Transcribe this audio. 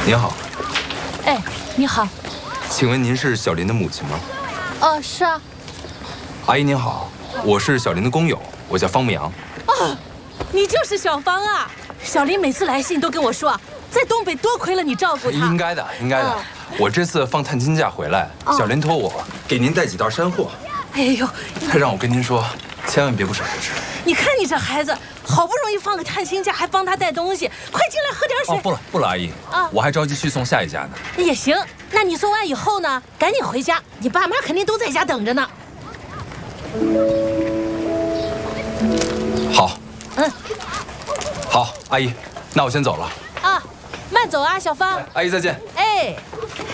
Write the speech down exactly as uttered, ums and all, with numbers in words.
您好， 哎，你好。 请问您是小林的母亲吗？ 哦，是啊。 阿姨您好，我是小林的工友，我叫方牧阳。 哦，你就是小芳啊！小林每次来信都跟我说，在东北多亏了你照顾他。 应该的，应该的。我这次放探亲假回来，小林托我给您带几袋山货。 哎呦， 他让我跟您说，千万别不舍得吃。 你看你这孩子，好不容易放个探亲假，还帮他带东西，快进来喝点水。 哦，不了不了，阿姨啊， 我还着急去送下一家呢。 也行，那你送完以后呢，赶紧回家，你爸妈肯定都在家等着呢。 好， 嗯， 好，阿姨，那我先走了。 啊，慢走啊，小芳。 阿姨再见。 哎。